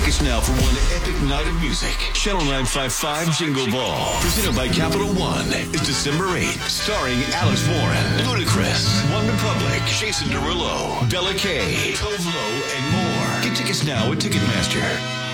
tickets now for one epic night of music. Channel 955 Jingle Ball, presented by Capital One, is December 8th, starring Alex Warren, Ludacris, One Republic, Jason Derulo, Bella K, Tove Lo, and more. Get tickets now at Ticketmaster.